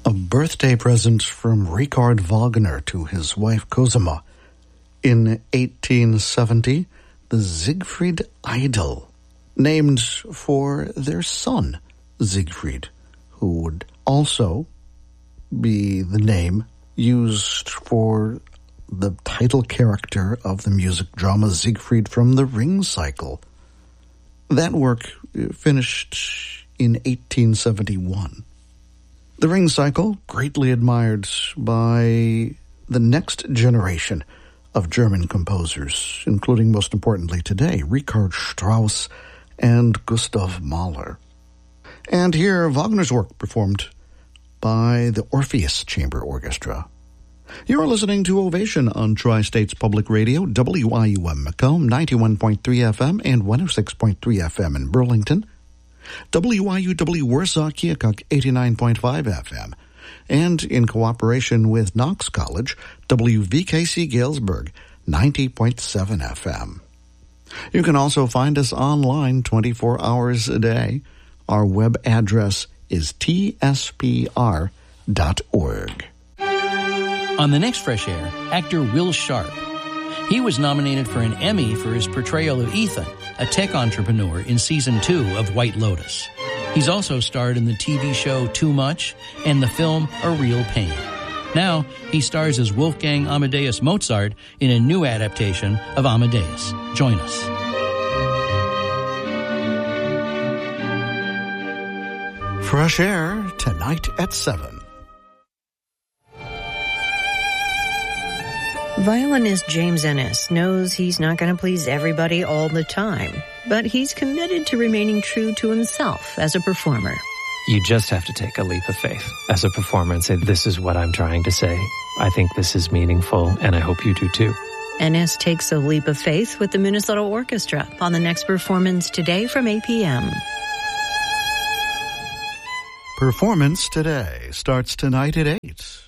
a birthday present from Richard Wagner to his wife Cosima. In 1870, the Siegfried Idol, named for their son, Siegfried, who would also be the name used for the title character of the music drama Siegfried from the Ring Cycle. That work finished in 1871. The Ring Cycle, greatly admired by the next generation of German composers, including, most importantly today, Richard Strauss and Gustav Mahler. And here, Wagner's work performed by the Orpheus Chamber Orchestra. You're listening to Ovation on Tri-States Public Radio, WIUM Macomb, 91.3 FM and 106.3 FM in Burlington, WIUW Warsaw Keokuk, 89.5 FM, and in cooperation with Knox College, WVKC Galesburg, 90.7 FM. You can also find us online 24 hours a day. Our web address is tspr.org. On the next Fresh Air, actor Will Sharp. He was nominated for an Emmy for his portrayal of Ethan, a tech entrepreneur in Season 2 of White Lotus. He's also starred in the TV show Too Much and the film A Real Pain. Now, he stars as Wolfgang Amadeus Mozart in a new adaptation of Amadeus. Join us. Fresh Air, tonight at 7. Violinist James Ennis knows he's not going to please everybody all the time, but he's committed to remaining true to himself as a performer. You just have to take a leap of faith as a performer and say, this is what I'm trying to say. I think this is meaningful, and I hope you do too. Ennis takes a leap of faith with the Minnesota Orchestra on the next Performance Today from 8 p.m. Performance Today starts tonight at 8.